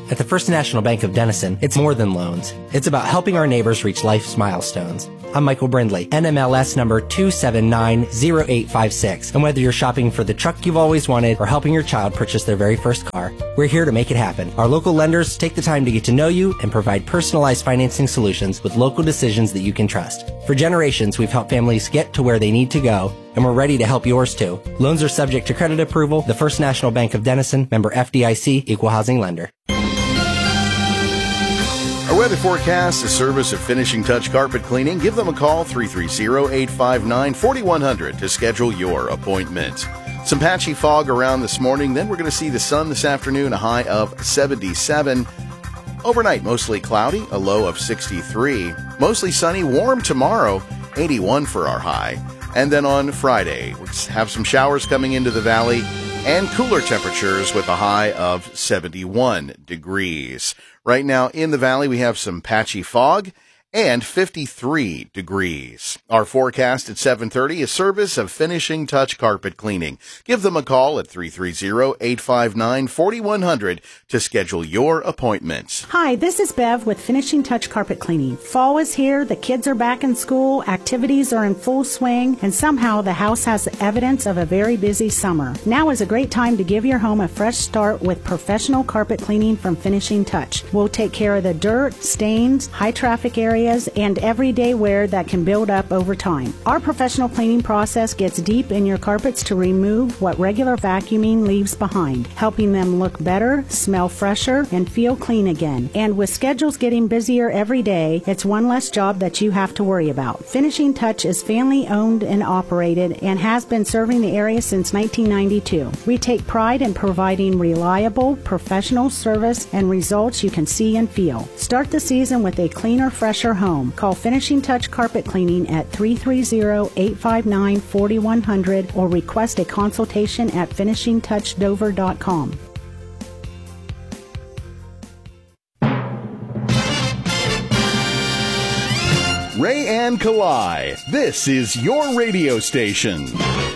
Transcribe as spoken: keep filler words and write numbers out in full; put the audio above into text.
At the First National Bank of Denison, it's more than loans. It's about helping our neighbors reach life's milestones. I'm Michael Brindley, N M L S number two seven nine zero eight five six. And whether you're shopping for the truck you've always wanted or helping your child purchase their very first car, we're here to make it happen. Our local lenders take the time to get to know you and provide personalized financing solutions with local decisions that you can trust. For generations, we've helped families get to where they need to go, and we're ready to help yours too. Loans are subject to credit approval. The First National Bank of Denison, member F D I C, equal housing lender. Our weather forecast, a service of Finishing Touch Carpet Cleaning. Give them a call, three three zero, eight five nine, four one zero zero, to schedule your appointment. Some patchy fog around this morning. Then we're going to see the sun this afternoon, a high of seventy-seven. Overnight, mostly cloudy, a low of sixty-three. Mostly sunny, warm tomorrow, eighty-one for our high. And then on Friday, we have some showers coming into the valley and cooler temperatures with a high of seventy-one degrees. Right now in the valley, we have some patchy fog and fifty-three degrees. Our forecast at seven thirty, a service of Finishing Touch Carpet Cleaning. Give them a call at three three zero, eight five nine, four one zero zero to schedule your appointment. Hi, this is Bev with Finishing Touch Carpet Cleaning. Fall is here, the kids are back in school, activities are in full swing, and somehow the house has evidence of a very busy summer. Now is a great time to give your home a fresh start with professional carpet cleaning from Finishing Touch. We'll take care of the dirt, stains, high traffic areas, and everyday wear that can build up over time. Our professional cleaning process gets deep in your carpets to remove what regular vacuuming leaves behind, helping them look better, smell fresher, and feel clean again. And with schedules getting busier every day, it's one less job that you have to worry about. Finishing Touch is family owned and operated and has been serving the area since nineteen ninety-two. We take pride in providing reliable, professional service and results you can see and feel. Start the season with a cleaner, fresher home. Call Finishing Touch Carpet Cleaning at three three zero, eight five nine, four one zero zero or request a consultation at finishing touch dover dot com. Ray and Kalai, this is your radio station.